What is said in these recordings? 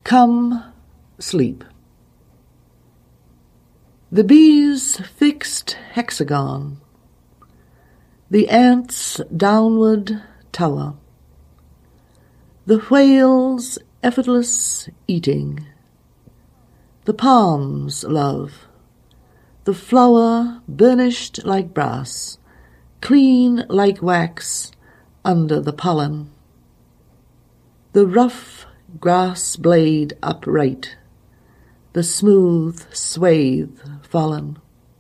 Come, sleep. The bee's fixed hexagon, the ant's downward tower, the whale's effortless eating, the palm's love, the flower burnished like brass, clean like wax under the pollen, the rough grass blade upright, the smooth swathe fallen.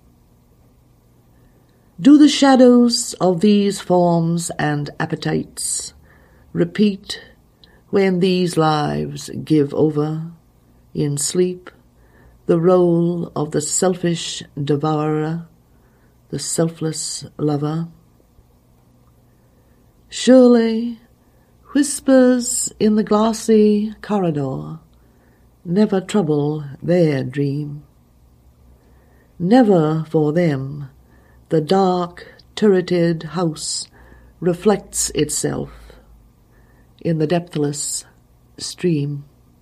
Do the shadows of these forms and appetites repeat when these lives give over, in sleep, the role of the selfish devourer, the selfless lover? Surely, whispers in the glassy corridor never trouble their dream. Never for them the dark, turreted house reflects itself in the depthless stream.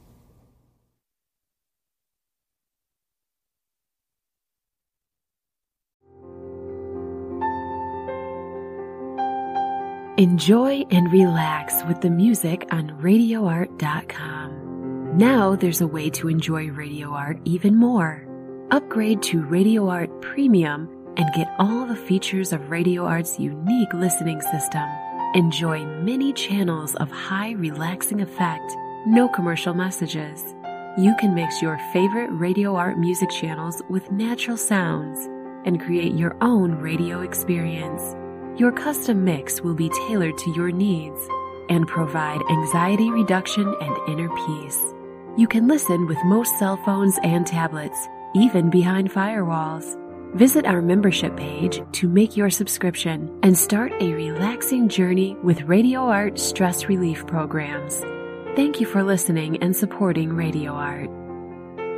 Enjoy and relax with the music on RadioArt.com. Now there's a way to enjoy Radio Art even more. Upgrade to Radio Art Premium and get all the features of Radio Art's unique listening system. Enjoy many channels of high relaxing effect, no commercial messages. You can mix your favorite Radio Art music channels with natural sounds and create your own radio experience. Your custom mix will be tailored to your needs and provide anxiety reduction and inner peace. You can listen with most cell phones and tablets, even behind firewalls. Visit our membership page to make your subscription and start a relaxing journey with Radio Art stress relief programs. Thank you for listening and supporting Radio Art.